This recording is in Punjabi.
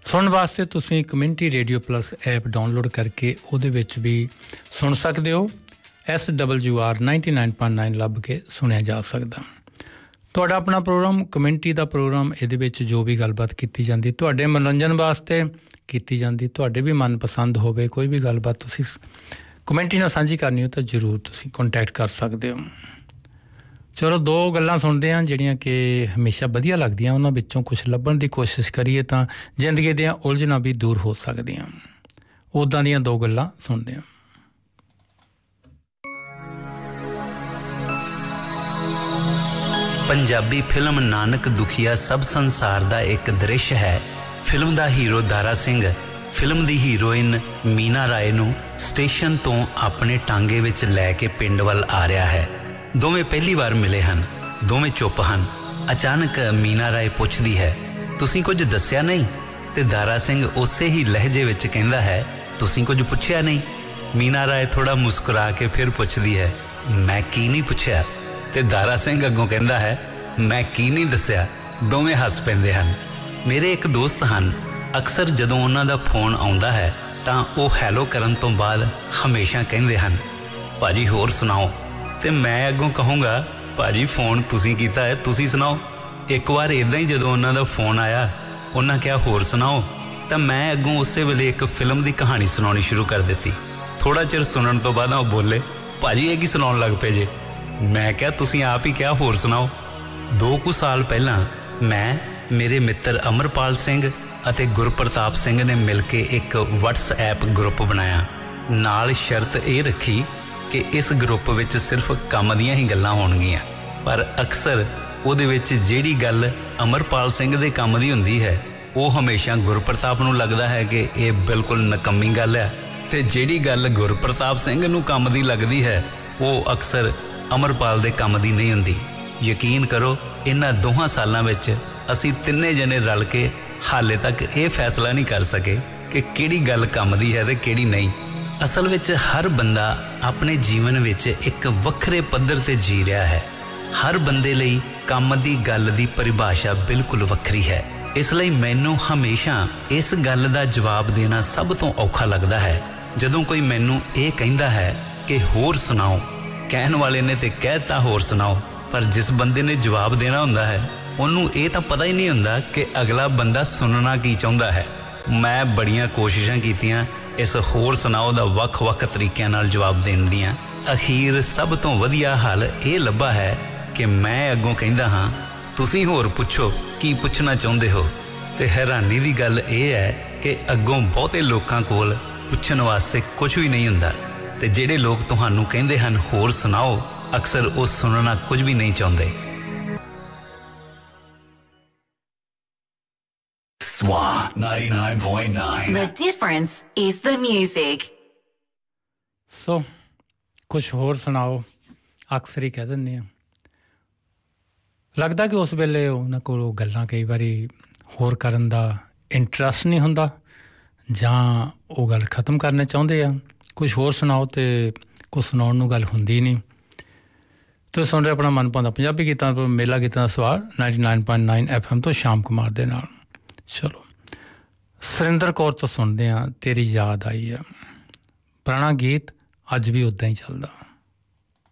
ਸੁਣਨ ਵਾਸਤੇ ਤੁਸੀਂ community radio plus app download ਕਰਕੇ ਉਹਦੇ ਵਿੱਚ ਵੀ ਸੁਣ ਸਕਦੇ ਹੋ। SWR 99.9 ਲੱਭ ਕੇ ਸੁਣਿਆ ਜਾ ਸਕਦਾ। ਤੁਹਾਡਾ ਆਪਣਾ ਪ੍ਰੋਗਰਾਮ ਕਮਿਊਨਿਟੀ ਦਾ ਪ੍ਰੋਗਰਾਮ, ਇਹਦੇ ਵਿੱਚ ਜੋ ਵੀ ਗੱਲਬਾਤ ਕੀਤੀ ਜਾਂਦੀ ਤੁਹਾਡੇ ਮਨੋਰੰਜਨ ਵਾਸਤੇ ਕੀਤੀ ਜਾਂਦੀ, ਤੁਹਾਡੇ ਵੀ ਮਨਪਸੰਦ ਹੋਵੇ ਕੋਈ ਵੀ ਗੱਲਬਾਤ ਤੁਸੀਂ ਕਮਿਊਨਿਟੀ ਨਾਲ ਸਾਂਝੀ ਕਰਨੀ ਹੋ ਤਾਂ ਜ਼ਰੂਰ ਤੁਸੀਂ ਕੰਟੈਕਟ ਕਰ ਸਕਦੇ ਹੋ। ਚਲੋ ਦੋ ਗੱਲਾਂ ਸੁਣਦੇ ਹਾਂ ਜਿਹੜੀਆਂ ਕਿ ਹਮੇਸ਼ਾ ਵਧੀਆ ਲੱਗਦੀਆਂ, ਉਹਨਾਂ ਵਿੱਚੋਂ ਕੁਛ ਲੱਭਣ ਦੀ ਕੋਸ਼ਿਸ਼ ਕਰੀਏ ਤਾਂ ਜ਼ਿੰਦਗੀ ਦੀਆਂ ਉਲਝਣਾਂ ਵੀ ਦੂਰ ਹੋ ਸਕਦੀਆਂ। ਉੱਦਾਂ ਦੀਆਂ ਦੋ ਗੱਲਾਂ ਸੁਣਦੇ ਹਾਂ। ਪੰਜਾਬੀ ਫਿਲਮ ਨਾਨਕ ਦੁਖੀਆ ਸਭ ਸੰਸਾਰ ਦਾ ਇੱਕ ਦ੍ਰਿਸ਼ ਹੈ। ਫਿਲਮ ਦਾ ਹੀਰੋ ਦਾਰਾ ਸਿੰਘ ਫਿਲਮ ਦੀ ਹੀਰੋਇਨ ਮੀਨਾ ਰਾਏ ਨੂੰ ਸਟੇਸ਼ਨ ਤੋਂ ਆਪਣੇ ਟਾਂਗੇ ਵਿੱਚ ਲੈ ਕੇ ਪਿੰਡ ਵੱਲ ਆ ਰਿਹਾ ਹੈ। ਦੋਵੇਂ ਪਹਿਲੀ ਵਾਰ ਮਿਲੇ ਹਨ। ਦੋਵੇਂ ਚੁੱਪ ਹਨ। ਅਚਾਨਕ ਮੀਨਾ ਰਾਏ ਪੁੱਛਦੀ ਹੈ, ਤੁਸੀਂ ਕੁਝ ਦੱਸਿਆ ਨਹੀਂ? ਤੇ ਦਾਰਾ ਸਿੰਘ ਉਸੇ ਹੀ ਲਹਿਜੇ ਵਿੱਚ ਕਹਿੰਦਾ ਹੈ, ਤੁਸੀਂ ਕੁਝ ਪੁੱਛਿਆ ਨਹੀਂ? ਮੀਨਾ ਰਾਏ ਥੋੜਾ ਮੁਸਕਰਾ ਕੇ ਫਿਰ ਪੁੱਛਦੀ ਹੈ, ਮੈਂ ਕੀ ਨਹੀਂ ਪੁੱਛਿਆ? ਤੇ ਦਾਰਾ ਸਿੰਘ ਅੱਗੋਂ ਕਹਿੰਦਾ ਹੈ, ਮੈਂ ਕੀ ਨਹੀਂ ਦੱਸਿਆ? ਦੋਵੇਂ ਹੱਸ ਪੈਂਦੇ ਹਨ। ਮੇਰੇ ਇੱਕ ਦੋਸਤ ਹਨ, ਅਕਸਰ ਜਦੋਂ ਉਹਨਾਂ ਦਾ ਫੋਨ ਆਉਂਦਾ ਹੈ ਤਾਂ ਉਹ ਹੈਲੋ ਕਰਨ ਤੋਂ ਬਾਅਦ ਹਮੇਸ਼ਾ ਕਹਿੰਦੇ ਹਨ, ਭਾਜੀ ਹੋਰ ਸੁਣਾਓ। ਤੇ ਮੈਂ ਅੱਗੋਂ ਕਹੂੰਗਾ, ਭਾਜੀ ਫੋਨ ਤੁਸੀਂ ਕੀਤਾ ਹੈ, ਤੁਸੀਂ ਸੁਣਾਓ। ਇੱਕ ਵਾਰ ਇੱਦਾਂ ਹੀ ਜਦੋਂ ਉਹਨਾਂ ਦਾ ਫੋਨ ਆਇਆ, ਉਹਨਾਂ ਕਿਹਾ ਹੋਰ ਸੁਣਾਓ, ਤਾਂ ਮੈਂ ਅੱਗੋਂ ਉਸੇ ਵੇਲੇ ਇੱਕ ਫਿਲਮ ਦੀ ਕਹਾਣੀ ਸੁਣਾਉਣੀ ਸ਼ੁਰੂ ਕਰ ਦਿੱਤੀ। ਥੋੜਾ ਚਿਰ ਸੁਣਨ ਤੋਂ ਬਾਅਦ ਉਹ ਬੋਲੇ, ਭਾਜੀ ਇਹ ਕੀ ਸੁਣਾਉਣ ਲੱਗ ਪਏ ਜੇ? ਮੈਂ ਕਿਹਾ ਤੁਸੀਂ ਆਪ ਹੀ ਕਿਹਾ ਹੋਰ ਸੁਣਾਓ। 2 ਕੁ ਸਾਲ ਪਹਿਲਾਂ ਮੈਂ, ਮੇਰੇ ਮਿੱਤਰ ਅਮਰਪਾਲ ਸਿੰਘ ਅਤੇ ਗੁਰਪ੍ਰਤਾਪ ਸਿੰਘ ਨੇ ਮਿਲ ਕੇ ਇੱਕ WhatsApp ਗਰੁੱਪ ਬਣਾਇਆ। ਨਾਲ ਸ਼ਰਤ ਇਹ ਰੱਖੀ ਕਿ ਇਸ ਗਰੁੱਪ ਵਿੱਚ ਸਿਰਫ ਕੰਮ ਦੀਆਂ ਹੀ ਗੱਲਾਂ ਹੋਣਗੀਆਂ। ਪਰ ਅਕਸਰ ਉਹਦੇ ਵਿੱਚ ਜਿਹੜੀ ਗੱਲ ਅਮਰਪਾਲ ਸਿੰਘ ਦੇ ਕੰਮ ਦੀ ਹੁੰਦੀ ਹੈ, ਉਹ ਹਮੇਸ਼ਾ ਗੁਰਪ੍ਰਤਾਪ ਨੂੰ ਲੱਗਦਾ ਹੈ ਕਿ ਇਹ ਬਿਲਕੁਲ ਨਕੰਮੀ ਗੱਲ ਹੈ, ਤੇ ਜਿਹੜੀ ਗੱਲ ਗੁਰਪ੍ਰਤਾਪ ਸਿੰਘ ਨੂੰ ਕੰਮ ਦੀ ਲੱਗਦੀ ਹੈ, ਉਹ ਅਕਸਰ ਅਮਰਪਾਲ ਦੇ ਕੰਮ ਦੀ ਨਹੀਂ ਹੁੰਦੀ। ਯਕੀਨ ਕਰੋ, ਇਹਨਾਂ 2 ਸਾਲਾਂ ਵਿੱਚ ਅਸੀਂ ਤਿੰਨੇ ਜਣੇ ਰਲ ਕੇ ਹਾਲੇ ਤੱਕ ਇਹ ਫੈਸਲਾ ਨਹੀਂ ਕਰ ਸਕੇ ਕਿ ਕਿਹੜੀ ਗੱਲ ਕੰਮ ਦੀ ਹੈ ਤੇ ਕਿਹੜੀ ਨਹੀਂ। ਅਸਲ ਵਿੱਚ ਹਰ ਬੰਦਾ ਆਪਣੇ ਜੀਵਨ ਵਿੱਚ ਇੱਕ ਵੱਖਰੇ ਪੱਧਰ ਤੇ ਜੀ ਰਿਹਾ ਹੈ। ਹਰ ਬੰਦੇ ਲਈ ਕੰਮ ਦੀ ਗੱਲ ਦੀ ਪਰਿਭਾਸ਼ਾ ਬਿਲਕੁਲ ਵੱਖਰੀ ਹੈ। ਇਸ ਲਈ ਮੈਨੂੰ ਹਮੇਸ਼ਾ ਇਸ ਗੱਲ ਦਾ ਜਵਾਬ ਦੇਣਾ ਸਭ ਤੋਂ ਔਖਾ ਲੱਗਦਾ ਹੈ ਜਦੋਂ ਕੋਈ ਮੈਨੂੰ ਇਹ ਕਹਿੰਦਾ ਹੈ ਕਿ ਹੋਰ ਸੁਣਾਓ। ਕਹਿਣ ਵਾਲੇ ਨੇ ਤੇ ਕਹਿਤਾ ਹੋਰ ਸੁਣਾਓ, ਪਰ ਜਿਸ ਬੰਦੇ ਨੇ ਜਵਾਬ ਦੇਣਾ ਹੁੰਦਾ ਹੈ ਉਹਨੂੰ ਇਹ ਤਾਂ ਪਤਾ ਹੀ ਨਹੀਂ ਹੁੰਦਾ ਕਿ ਅਗਲਾ ਬੰਦਾ ਸੁਣਨਾ ਕੀ ਚਾਹੁੰਦਾ ਹੈ। ਮੈਂ ਬੜੀਆਂ ਕੋਸ਼ਿਸ਼ਾਂ ਕੀਤੀਆਂ ਇਸ ਹੋਰ ਸੁਣਾਓ ਦਾ ਵੱਖ-ਵੱਖ ਤਰੀਕਿਆਂ ਨਾਲ ਜਵਾਬ ਦੇਣ ਦੀਆਂ। ਅਖੀਰ ਸਭ ਤੋਂ ਵਧੀਆ ਹੱਲ ਇਹ ਲੱਭਾ ਹੈ ਕਿ ਮੈਂ ਅੱਗੋਂ ਕਹਿੰਦਾ ਹਾਂ, ਤੁਸੀਂ ਹੋਰ ਪੁੱਛੋ ਕੀ ਪੁੱਛਣਾ ਚਾਹੁੰਦੇ ਹੋ। ਤੇ ਹੈਰਾਨੀ ਦੀ ਗੱਲ ਇਹ ਹੈ ਕਿ ਅੱਗੋਂ ਬਹੁਤੇ ਲੋਕਾਂ ਕੋਲ ਪੁੱਛਣ ਵਾਸਤੇ ਕੁਝ ਵੀ ਨਹੀਂ ਹੁੰਦਾ, ਤੇ ਜਿਹੜੇ ਲੋਕ ਤੁਹਾਨੂੰ ਕਹਿੰਦੇ ਹਨ ਹੋਰ ਸੁਣਾਓ, ਅਕਸਰ ਉਹ ਸੁਣਨਾ ਕੁਝ ਵੀ ਨਹੀਂ ਚਾਹੁੰਦੇ। SWR 99.9 The difference is the music. ਸੋ ਕੁਛ ਹੋਰ ਸੁਣਾਓ ਅਕਸਰ ਹੀ ਕਹਿ ਦਿੰਦੇ ਆ। ਲੱਗਦਾ ਕਿ ਉਸ ਵੇਲੇ ਉਹਨਾਂ ਕੋਲ ਉਹ ਗੱਲਾਂ ਕਈ ਵਾਰੀ ਹੋਰ ਕਰਨ ਦਾ ਇੰਟਰਸਟ ਨਹੀਂ ਹੁੰਦਾ, ਜਾਂ ਉਹ ਗੱਲ ਖ਼ਤਮ ਕਰਨਾ ਚਾਹੁੰਦੇ ਆ। ਕੁਛ ਹੋਰ ਸੁਣਾਓ ਤੇ ਕੁਛ ਸੁਣਾਉਣ ਨੂੰ ਗੱਲ ਹੁੰਦੀ ਨਹੀਂ। ਤੁਸੀਂ ਸੁਣ ਰਹੇ ਆਪਣਾ ਮਨਪਸੰਦ ਪੰਜਾਬੀ ਗੀਤਾਂ ਪਰ ਮੇਲਾ ਗੀਤਾਂ ਦਾ ਸਵਾਰ 99.9 FM ਤੋਂ ਸ਼ਾਮ ਕੁਮਾਰ ਦੇ ਨਾਲ। ਚਲੋ ਸੁਰਿੰਦਰ ਕੌਰ ਤੋਂ ਸੁਣਦੇ ਹਾਂ, ਤੇਰੀ ਯਾਦ ਆਈ ਆ। ਪੁਰਾਣਾ ਗੀਤ ਅੱਜ ਵੀ ਉੱਦਾਂ ਹੀ ਚੱਲਦਾ।